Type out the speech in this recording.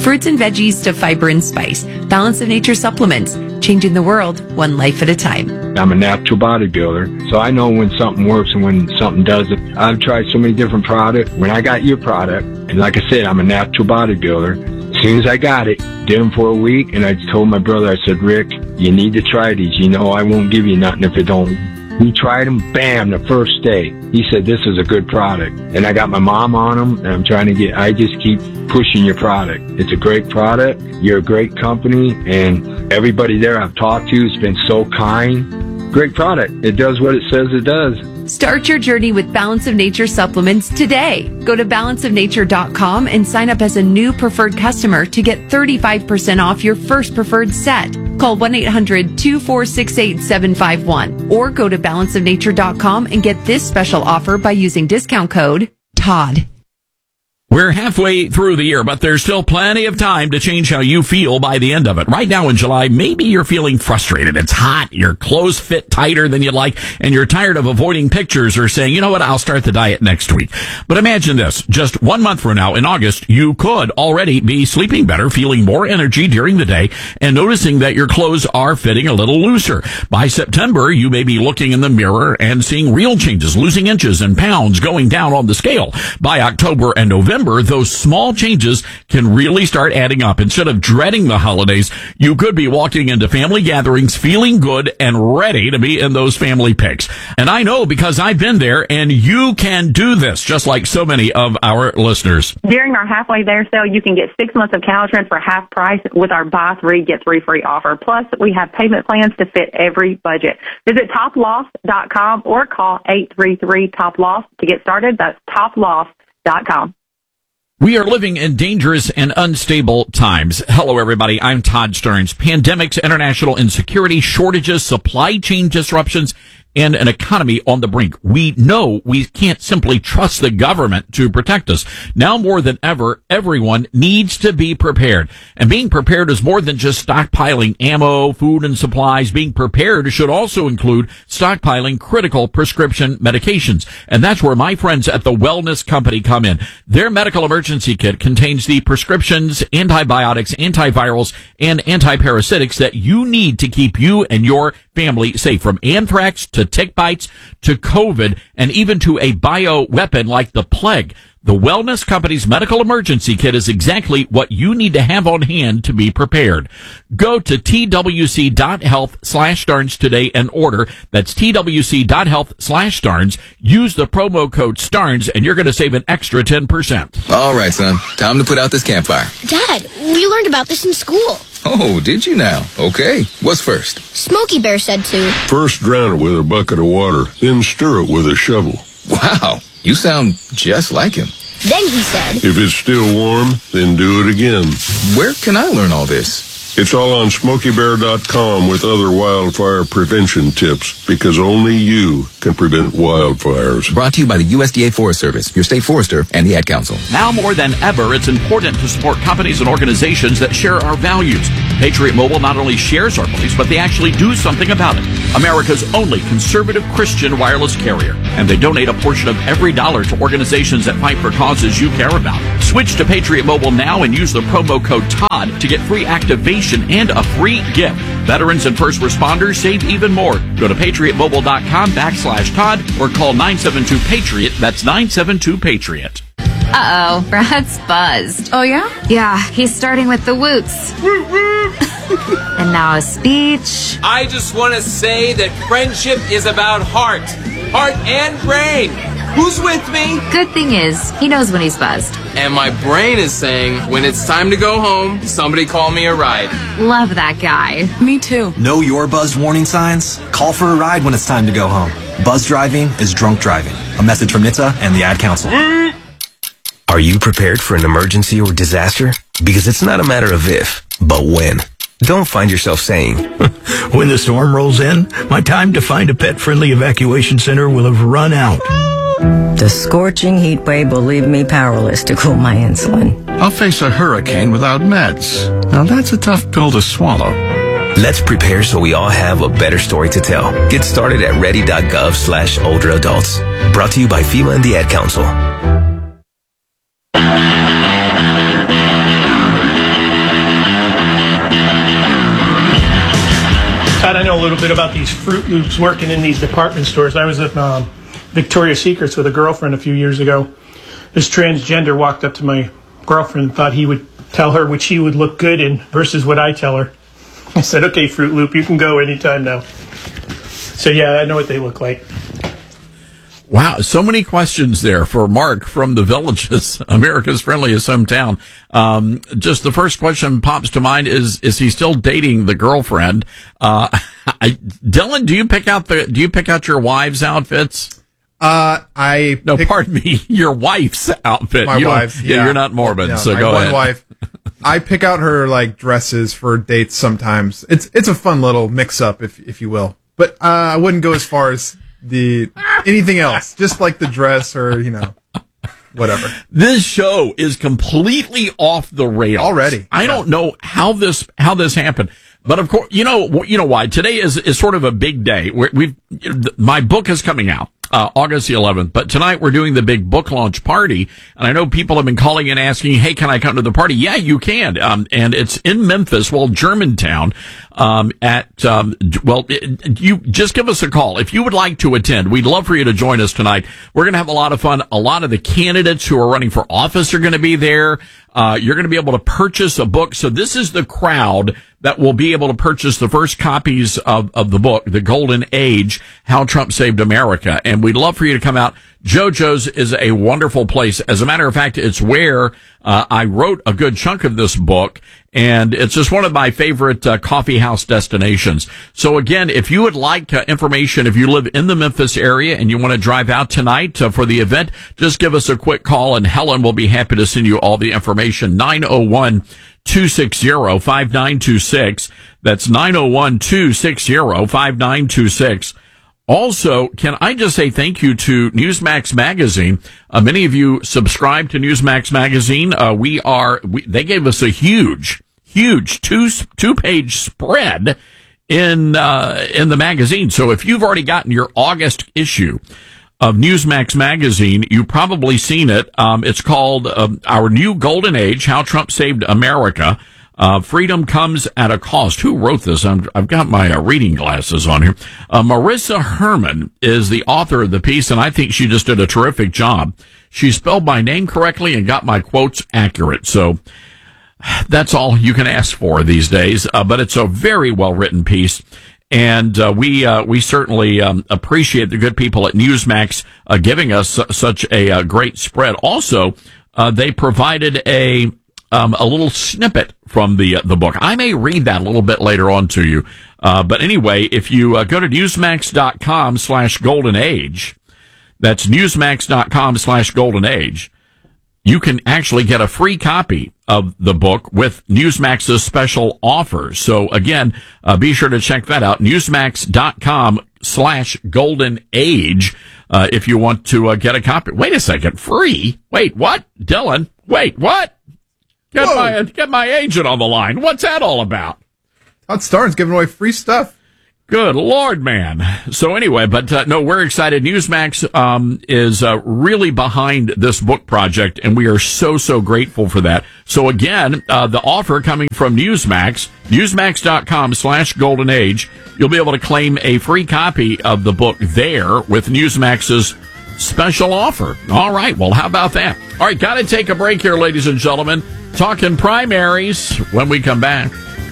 fruits and veggies to fiber and spice. Balance of Nature supplements, changing the world one life at a time. I'm a natural bodybuilder, so I know when something works and when something doesn't. I've tried so many different products. When I got your product, and like I said, I'm a natural bodybuilder, as soon as I got it, did them for a week, and I told my brother, I said, Rick, you need to try these. You know I won't give you nothing if it don't. He tried them, bam, the first day. He said, this is a good product. And I got my mom on them, and I just keep pushing your product. It's a great product. You're a great company, and everybody there I've talked to has been so kind. Great product. It does what it says it does. Start your journey with Balance of Nature supplements today. Go to balanceofnature.com and sign up as a new preferred customer to get 35% off your first preferred set. Call 1-800-246-8751 or go to balanceofnature.com and get this special offer by using discount code TODD. We're halfway through the year, but there's still plenty of time to change how you feel by the end of it. Right now in July, maybe you're feeling frustrated. It's hot, your clothes fit tighter than you'd like, and you're tired of avoiding pictures or saying, you know what, I'll start the diet next week. But imagine this, just 1 month from now, in August, you could already be sleeping better, feeling more energy during the day, and noticing that your clothes are fitting a little looser. By September, you may be looking in the mirror and seeing real changes, losing inches and pounds, going down on the scale. By October and November, those small changes can really start adding up. Instead of dreading the holidays, you could be walking into family gatherings feeling good and ready to be in those family pics. And I know because I've been there, and you can do this, just like so many of our listeners. During our halfway there sale, you can get 6 months of Caltrans for half price with our buy 3, get 3 free offer. Plus, we have payment plans to fit every budget. Visit toploss.com or call 833-TOP-LOSS to get started. That's toploss.com. We are living in dangerous and unstable times. Hello, everybody. I'm Todd Stearns. Pandemics, international insecurity, shortages, supply chain disruptions, and an economy on the brink. We know we can't simply trust the government to protect us. Now more than ever, everyone needs to be prepared. And being prepared is more than just stockpiling ammo, food, and supplies. Being prepared should also include stockpiling critical prescription medications. And that's where my friends at the Wellness Company come in. Their medical emergency kit contains the prescriptions, antibiotics, antivirals, and antiparasitics that you need to keep you and your family safe, from anthrax to tick bites to COVID, and even to a bioweapon like the plague. The Wellness Company's medical emergency kit is exactly what you need to have on hand to be prepared. Go to twc.health/Starnes today and order. That's twc.health/Starnes. Use the promo code Starnes and you're going to save an extra 10%. All right, son. Time to put out this campfire. Dad, we learned about this in school. Oh, did you now? Okay. What's first? Smokey Bear said to. First drown it with a bucket of water, then stir it with a shovel. Wow. You sound just like him. Then he said, If it's still warm, then do it again. Where can I learn all this? It's all on SmokeyBear.com with other wildfire prevention tips, because only you can prevent wildfires. Brought to you by the USDA Forest Service, your state forester, and the Ad Council. Now more than ever, it's important to support companies and organizations that share our values. Patriot Mobile not only shares our beliefs, but they actually do something about it. America's only conservative Christian wireless carrier. And they donate a portion of every dollar to organizations that fight for causes you care about. Switch to Patriot Mobile now and use the promo code TODD to get free activation and a free gift. Veterans and first responders save even more. Go to patriotmobile.com/Todd or call 972-PATRIOT. That's 972-PATRIOT. Uh-oh, Brad's buzzed. Oh, yeah? Yeah, he's starting with the woots. And now a speech. I just want to say that friendship is about heart and brain. Who's with me? Good thing is, he knows when he's buzzed. And my brain is saying, when it's time to go home, somebody call me a ride. Love that guy. Me too. Know your buzzed warning signs? Call for a ride when it's time to go home. Buzz driving is drunk driving. A message from NHTSA and the Ad Council. Are you prepared for an emergency or disaster? Because it's not a matter of if, but when. Don't find yourself saying, when the storm rolls in, my time to find a pet-friendly evacuation center will have run out. The scorching heat wave will leave me powerless to cool my insulin. I'll face a hurricane without meds. Now that's a tough pill to swallow. Let's prepare so we all have a better story to tell. Get started at ready.gov/older adults. Brought to you by FEMA and the Ad Council. little bit about these Fruit Loops working in these department stores. I was at Victoria's Secrets with a girlfriend a few years ago. This transgender walked up to my girlfriend and thought he would tell her which he would look good in versus what I tell her. I said, okay, Fruit Loop, you can go anytime now. So, yeah, I know what they look like. Wow, so many questions there for Mark from the Villages, America's friendliest hometown. Just the first question pops to mind is he still dating the girlfriend? Dylan, do you pick out your wives' outfits? Pardon me, your wife's outfit. My wife's, yeah. You're not morbid, No, so go my ahead. one wife. I pick out her like dresses for dates sometimes. It's a fun little mix up, if you will. But I wouldn't go as far as anything else. Just like the dress or whatever. This show is completely off the rails already. I don't know how this happened. But of course, you know why. Today is sort of a big day. My book is coming out, August the 11th, but tonight we're doing the big book launch party. And I know people have been calling and asking, hey, can I come to the party? Yeah, you can. And it's in Memphis, Germantown, you just give us a call. If you would like to attend, we'd love for you to join us tonight. We're going to have a lot of fun. A lot of the candidates who are running for office are going to be there. You're going to be able to purchase a book. So this is the crowd that will be able to purchase the first copies of the book, The Golden Age, How Trump Saved America. And we'd love for you to come out. JoJo's is a wonderful place. As a matter of fact, it's where I wrote a good chunk of this book, and it's just one of my favorite coffee house destinations. So again, if you would like information, if you live in the Memphis area and you want to drive out tonight for the event, just give us a quick call, and Helen will be happy to send you all the information. 901-260-5926. That's 901-260-5926. Also, can I just say thank you to Newsmax Magazine? Many of you subscribe to Newsmax Magazine. They gave us a huge two-page spread in the magazine. So if you've already gotten your August issue of Newsmax Magazine, you've probably seen it. It's called Our New Golden Age, How Trump Saved America. Freedom Comes at a Cost. Who wrote this? I've got my reading glasses on here. Marissa Herman is the author of the piece, and I think she just did a terrific job. She spelled my name correctly and got my quotes accurate. So that's all you can ask for these days. But it's a very well-written piece. And we certainly appreciate the good people at Newsmax giving us such a great spread. Also, they provided a little snippet from the book. I may read that a little bit later on to you. But anyway, if you go to newsmax.com/goldenage, that's newsmax.com/goldenage, you can actually get a free copy of the book with Newsmax's special offers. So again, be sure to check that out. Newsmax.com/goldenage, if you want to get a copy. Wait a second. Free? Wait, what? Dylan? Wait, what? Get my agent on the line. What's that all about? Todd Starnes giving away free stuff. Good Lord, man. So anyway, but no, we're excited. Newsmax is really behind this book project, and we are so grateful for that. So again, the offer coming from Newsmax, newsmax.com/goldenage, you'll be able to claim a free copy of the book there with Newsmax's special offer. All right, well, how about that? All right, got to take a break here, ladies and gentlemen. Talking primaries when we come back.